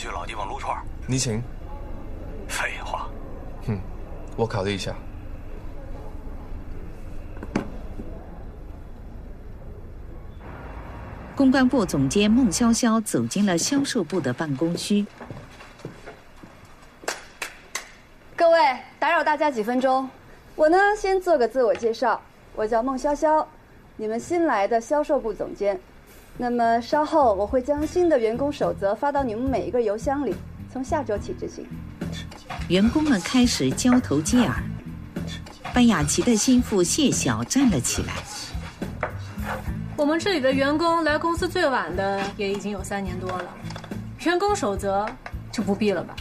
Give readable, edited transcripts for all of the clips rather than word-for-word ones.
去老地方撸串。 你请。 废话。 我考虑一下。 公关部总监孟潇潇走进了销售部的办公区。 各位，打扰大家几分钟，我呢先做个自我介绍，我叫孟潇潇，你们新来的销售部总监。那么稍后我会将新的员工守则发到你们每一个邮箱里，从下周起执行。 员工们开始交头接耳。班雅琪的心腹谢晓站了起来。 我们这里的员工来公司最晚的也已经有3年多了，员工守则就不必了吧？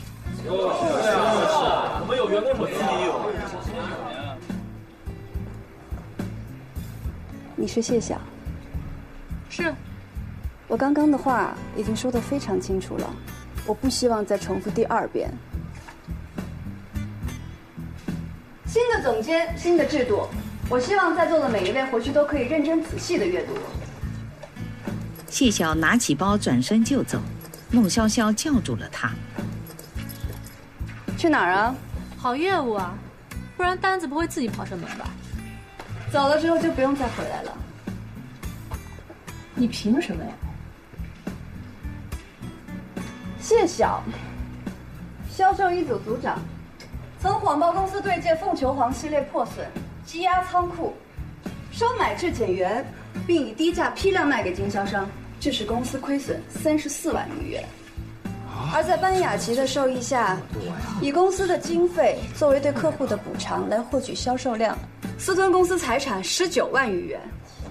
我们有员工守则。 你是谢晓？ 是。 我刚刚的话已经说得非常清楚了，我不希望再重复第2遍。新的总监，新的制度，我希望在座的每一位回去都可以认真仔细的阅读。 谢晓拿起包转身就走，孟潇潇叫住了他。 去哪儿啊？ 好业务啊，不然单子不会自己跑上门吧？ 走了之后就不用再回来了。 你凭什么呀？ 谢晓，销售一组组长，曾谎报公司对接凤求凰系列破损，积压仓库，收买至减员，并以低价批量卖给经销商，致使公司亏损34万余元。而在班雅琪的授意下，以公司的经费作为对客户的补偿来获取销售量，私吞公司财产19万余元。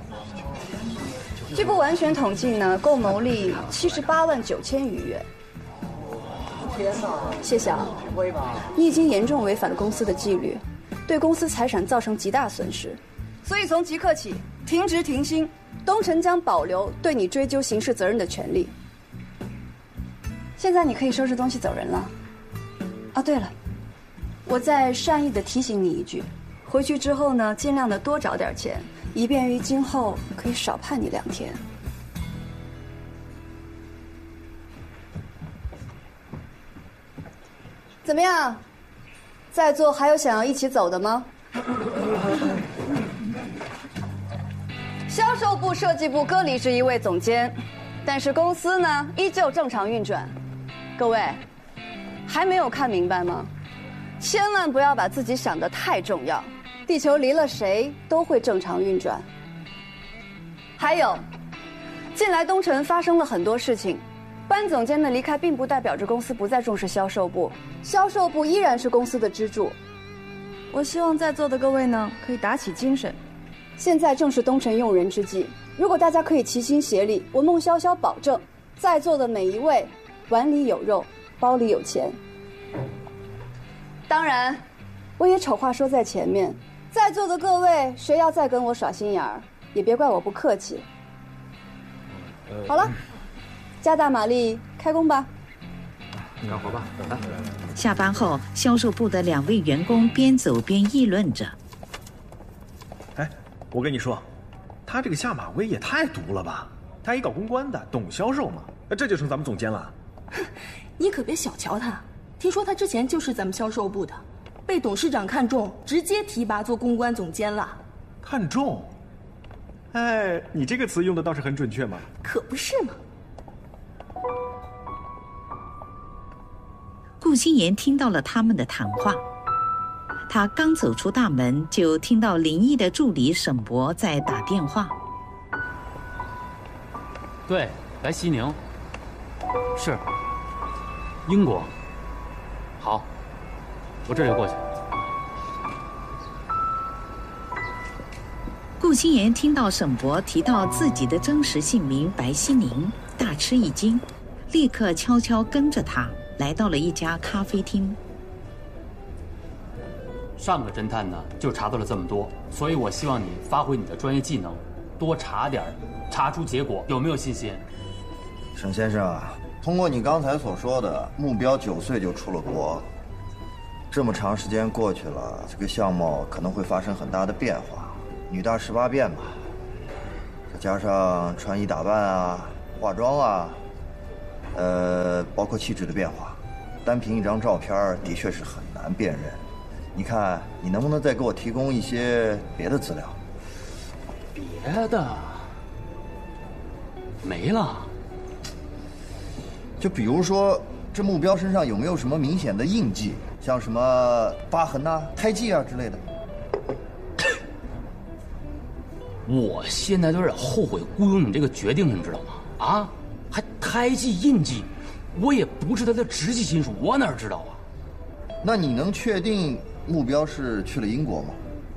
据不完全统计呢，共牟利78万9千余元。天哪！谢晓，你已经严重违反了公司的纪律，对公司财产造成极大损失，所以从即刻起停职停薪，东城将保留对你追究刑事责任的权利。现在你可以收拾东西走人了。啊，对了，我再善意的提醒你一句，回去之后呢，尽量的多找点钱，以便于今后可以少判你2天。怎么样？在座还有想要一起走的吗？销售部、设计部各离职1位总监，但是公司呢依旧正常运转。各位，还没有看明白吗？千万不要把自己想得太重要，地球离了谁都会正常运转。还有，近来东城发生了很多事情，班总监的离开并不代表着公司不再重视销售部，销售部依然是公司的支柱。我希望在座的各位呢，可以打起精神。现在正是东城用人之际，如果大家可以齐心协力，我孟潇潇保证，在座的每一位碗里有肉，包里有钱。当然，我也丑话说在前面，在座的各位，谁要再跟我耍心眼儿，也别怪我不客气。好了，加大马力，开工吧！ 干活吧，来。 下班后，销售部的2位员工边走边议论着。 哎，我跟你说，他这个下马威也太毒了吧！他一搞公关的，懂销售吗？这就成咱们总监了。 你可别小瞧他，听说他之前就是咱们销售部的，被董事长看中，直接提拔做公关总监了。 看中？哎，你这个词用的倒是很准确嘛。 可不是嘛。 顾心妍听到了他们的谈话，他刚走出大门，就听到林毅的助理沈博在打电话。 对，来西宁。是。英国。好，我这就过去。 顾心妍听到沈博提到自己的真实姓名白西宁，大吃一惊，立刻悄悄跟着他来到了一家咖啡厅。 上个侦探呢就查到了这么多，所以我希望你发挥你的专业技能，多查点，查出结果，有没有信心？ 沈先生，通过你刚才所说的，目标9岁就出了国，这么长时间过去了，这个项目可能会发生很大的变化，女大18变吧，再加上穿衣打扮啊、化妆啊， 包括气质的变化，单凭一张照片的确是很难辨认。你看，你能不能再给我提供一些别的资料？ 别的没了。 就比如说，这目标身上有没有什么明显的印记，像什么疤痕啊、胎记啊之类的？ 我现在都有点后悔雇佣你这个决定，你知道吗？啊，还胎记印记，我也不是他的直系亲属，我哪知道啊？ 那你能确定目标是去了英国吗？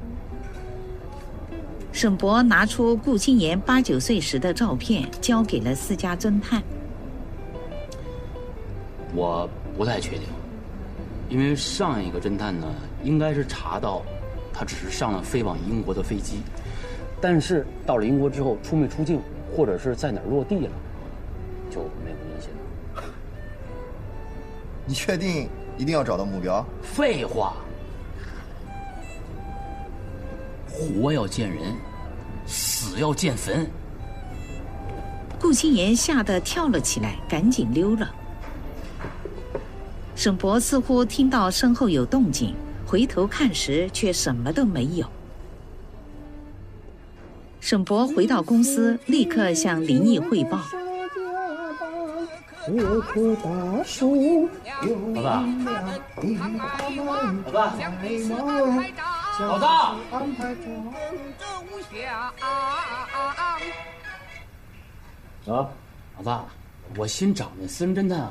沈博拿出顾青言8、9岁时的照片，交给了私家侦探。 我不太确定，因为上一个侦探呢，应该是查到他只是上了飞往英国的飞机，但是到了英国之后出没出境，或者是在哪儿落地了，就没有音信了。 你确定一定要找到目标？ 废话，活要见人，死要见坟。 顾青言吓得跳了起来，赶紧溜了。沈博似乎听到身后有动静，回头看时却什么都没有。沈博回到公司，立刻向林毅汇报。 老大，老大，我新找那私人侦探